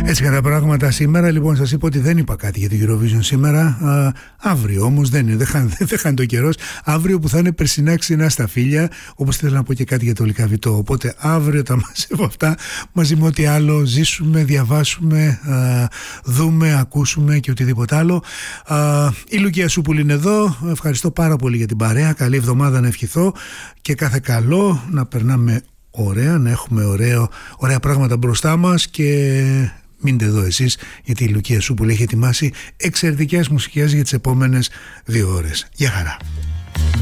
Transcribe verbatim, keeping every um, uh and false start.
Έτσι κατά πράγματα σήμερα. Λοιπόν, σας είπα ότι δεν είπα κάτι για την Eurovision σήμερα. Α, αύριο όμως δεν είναι, δεν χάνει, δεν χάνει το καιρός. Αύριο που θα είναι περσινά ξινά στα φίλια, όπως θέλω να πω και κάτι για το Λυκαβητό. Οπότε αύριο τα μαζεύω αυτά μαζί με ό,τι άλλο ζήσουμε, διαβάσουμε, α, δούμε, ακούσουμε και οτιδήποτε άλλο. Α, η Λουκία Σούπουλη είναι εδώ. Ευχαριστώ πάρα πολύ για την παρέα. Καλή εβδομάδα να ευχηθώ και κάθε καλό να περνάμε ωραία, να έχουμε ωραίο, ωραία πράγματα μπροστά μας και μείνετε εδώ εσείς, γιατί η Λουκία Σούπουλη έχει ετοιμάσει εξαιρετικές μουσικές για τις επόμενες δύο ώρες. Γεια χαρά.